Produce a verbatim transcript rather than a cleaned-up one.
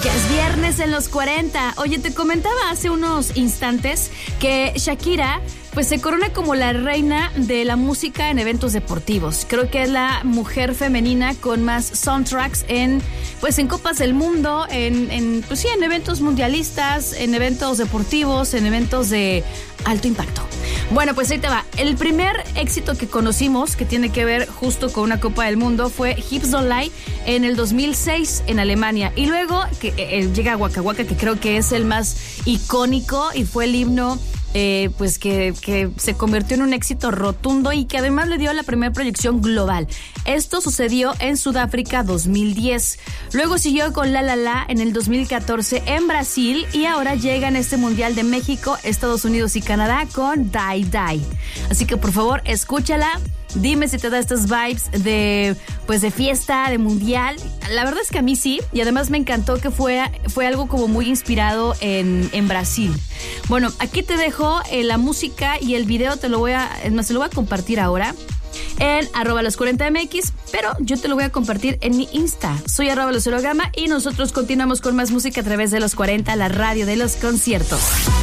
Ya es viernes en los cuarenta. Oye, te comentaba hace unos instantes que Shakira pues se corona como la reina de la música en eventos deportivos. Creo que es la mujer femenina con más soundtracks en pues en Copas del Mundo, en, en pues sí, en eventos mundialistas, en eventos deportivos, en eventos de alto impacto. Bueno, pues ahí te va. El primer éxito que conocimos que tiene que ver justo con una Copa del Mundo fue Hips Don't Lie en el dos mil seis en Alemania. Y luego que eh, llega Waka Waka, que creo que es el más icónico y fue el himno Eh, pues que, que se convirtió en un éxito rotundo y que además le dio la primera proyección global. Esto sucedió en Sudáfrica dos mil diez. Luego siguió con La La La en el dos mil catorce en Brasil y ahora llega en este Mundial de México, Estados Unidos y Canadá con Die Die. Así que por favor, escúchala. Dime si te da estas vibes de pues de fiesta, de mundial. La verdad es que a mí sí, y además me encantó que fue, fue algo como muy inspirado en, en Brasil. Bueno, aquí te dejo eh, la música y el video, te lo voy a, es más, te lo voy a compartir ahora en arroba los cuarenta M X, pero yo te lo voy a compartir en mi Insta. Soy arroba los Gama y nosotros continuamos con más música a través de los cuarenta, la radio de los conciertos.